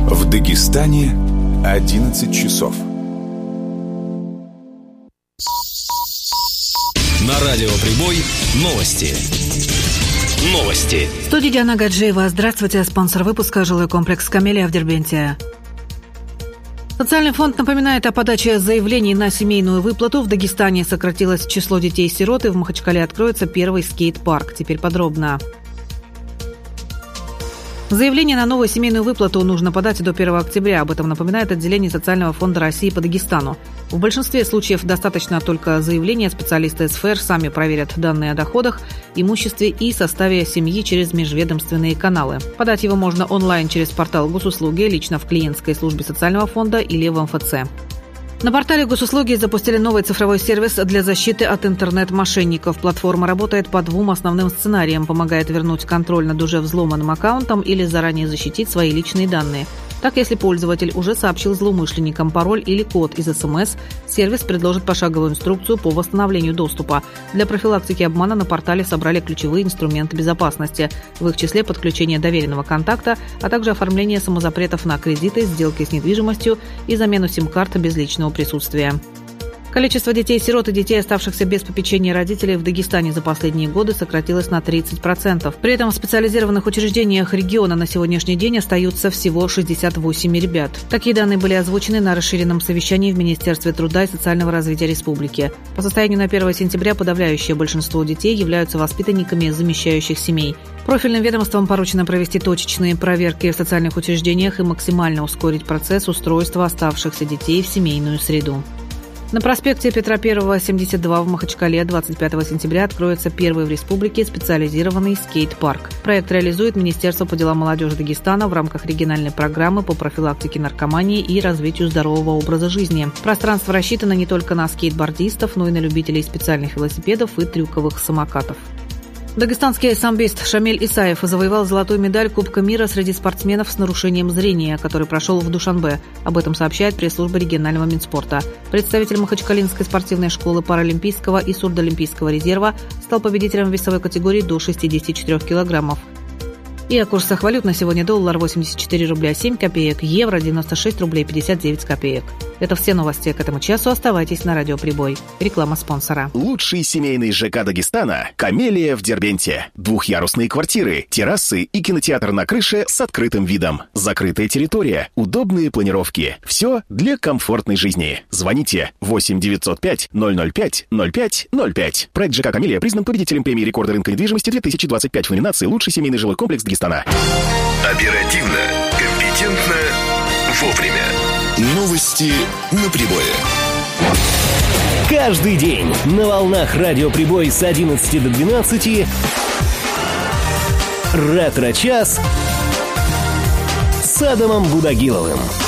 В Дагестане 11 часов. На радио «Прибой» новости. В студии Диана Гаджиева. Здравствуйте. Спонсор выпуска — жилой комплекс «Камелия» в Дербенте. Социальный фонд напоминает о подаче заявлений на семейную выплату. В Дагестане сократилось число детей-сирот, и в Махачкале откроется первый скейт-парк. Теперь подробно. Заявление на новую семейную выплату нужно подать до 1 октября. Об этом напоминает отделение Социального фонда России по Дагестану. В большинстве случаев достаточно только заявления. Специалисты СФР сами проверят данные о доходах, имуществе и составе семьи через межведомственные каналы. Подать его можно онлайн через портал Госуслуги, лично в клиентской службе Социального фонда или в МФЦ. На портале Госуслуги запустили новый цифровой сервис для защиты от интернет-мошенников. Платформа работает по двум основным сценариям. Помогает вернуть контроль над уже взломанным аккаунтом или заранее защитить свои личные данные. Так, если пользователь уже сообщил злоумышленникам пароль или код из СМС, сервис предложит пошаговую инструкцию по восстановлению доступа. Для профилактики обмана на портале собрали ключевые инструменты безопасности. В их числе подключение доверенного контакта, а также оформление самозапретов на кредиты, сделки с недвижимостью и замену сим-карт без личного присутствия. Количество детей-сирот и детей, оставшихся без попечения родителей, в Дагестане за последние годы сократилось на 30%. При этом в специализированных учреждениях региона на сегодняшний день остаются всего 68 ребят. Такие данные были озвучены на расширенном совещании в Министерстве труда и социального развития республики. По состоянию на 1 сентября подавляющее большинство детей являются воспитанниками замещающих семей. Профильным ведомствам поручено провести точечные проверки в социальных учреждениях и максимально ускорить процесс устройства оставшихся детей в семейную среду. На проспекте Петра I, 72 в Махачкале 25 сентября откроется первый в республике специализированный скейт-парк. Проект реализует Министерство по делам молодежи Дагестана в рамках региональной программы по профилактике наркомании и развитию здорового образа жизни. Пространство рассчитано не только на скейтбордистов, но и на любителей специальных велосипедов и трюковых самокатов. Дагестанский самбист Шамиль Исаев завоевал золотую медаль Кубка мира среди спортсменов с нарушением зрения, который прошел в Душанбе. Об этом сообщает пресс-служба регионального Минспорта. Представитель Махачкалинской спортивной школы паралимпийского и сурдоолимпийского резерва стал победителем весовой категории до 64 килограммов. И о курсах валют на сегодня: доллар 84 рубля 7 копеек, евро 96 рублей 59 копеек. Это все новости к этому часу. Оставайтесь на радио «Прибой». Реклама спонсора. Лучший семейный ЖК Дагестана — «Камелия» в Дербенте. Двухъярусные квартиры, террасы и кинотеатр на крыше с открытым видом. Закрытая территория, удобные планировки. Все для комфортной жизни. Звоните 8 905 005 05 05. Проект ЖК «Камелия» признан победителем премии рекорда рынка недвижимости 2025 в номинации «Лучший семейный жилой комплекс Дагестана». Оперативно, компетентно, вовремя. Новости на Прибое. Каждый день на волнах радио «Прибой» с 11 до 12 «Ретро-час» с Адамом Будагиловым.